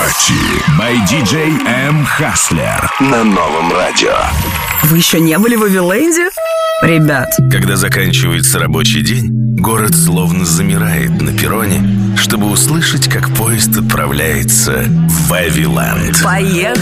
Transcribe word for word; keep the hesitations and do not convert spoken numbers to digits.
Party by ди джей эм Hustler на новом радио. Вы еще не были в Вавиленде? Ребят. Когда заканчивается рабочий день, город словно замирает на перроне, чтобы услышать, как поезд отправляется в Вавиленд. Поехали!